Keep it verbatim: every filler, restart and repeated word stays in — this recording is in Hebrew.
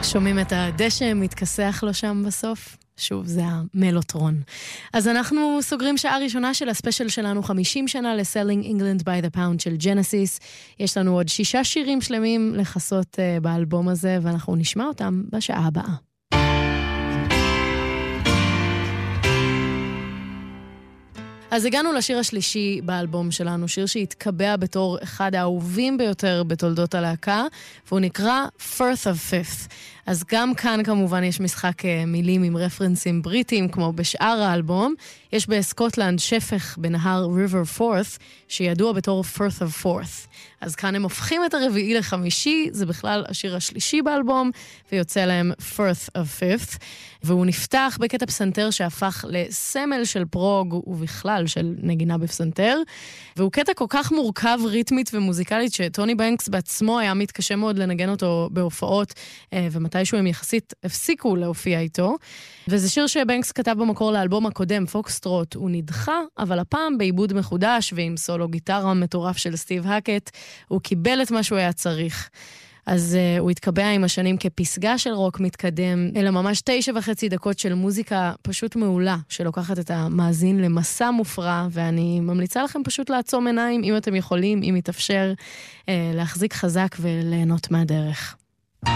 שומעים את הדשא מתכסח לו שם בסוף? שוב, זה המלוטרון. אז אנחנו סוגרים שעה ראשונה של הספיישל שלנו, חמישים שנה ל-Selling England by the Pound של ג'נסיס. יש לנו עוד שישה שירים שלמים לחסות uh, באלבום הזה, ואנחנו נשמע אותם בשעה הבאה. אז הגענו לשיר השלישי באלבום שלנו, שיר שהתקבע בתור אחד האהובים ביותר בתולדות הלהקה, והוא נקרא Firth of Fifth. אז גם כאן כמובן יש משחק מילים עם רפרנסים בריטיים, כמו בשאר האלבום. יש בסקוטלנד שפך בנהר River Forth, שידוע בתור Firth of Forth. אז כאן הם הופכים את הרביעי לחמישי, זה בכלל השיר השלישי באלבום, ויוצא להם Firth of Fifth. והוא נפתח בקטע פסנתר שהפך לסמל של פרוג, ובכלל של נגינה בפסנתר. והוא קטע כל כך מורכב, ריתמית ומוזיקלית, שטוני בנקס בעצמו היה מתקשה מאוד לנגן אותו בהופעות, ומתישהו הם יחסית הפסיקו להופיע איתו. וזה שיר שבנקס כתב במקור לאלבום הקודם, פוקסטרוט. הוא נדחה, אבל הפעם בעיבוד מחודש, ועם סולו גיטרה מטורף של סטיב הקט, הוא קיבל את מה שהוא היה צריך. אז uh, הוא התקבע עם השנים כפסגה של רוק מתקדם, אלא ממש תשע וחצי דקות של מוזיקה פשוט מעולה, שלוקחת את המאזין למסע מופרע, ואני ממליצה לכם פשוט לעצום עיניים, אם אתם יכולים, אם יתאפשר, uh, להחזיק חזק וליהנות מהדרך.